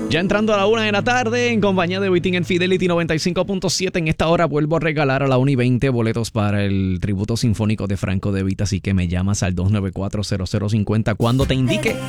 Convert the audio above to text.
Ya entrando a la 1 de la tarde, en compañía de Waiting en Fidelity 95.7. En esta hora vuelvo a regalar a la 1:20 boletos para el tributo sinfónico de Franco De Vita. Así que me llamas al 294-0050 cuando te indique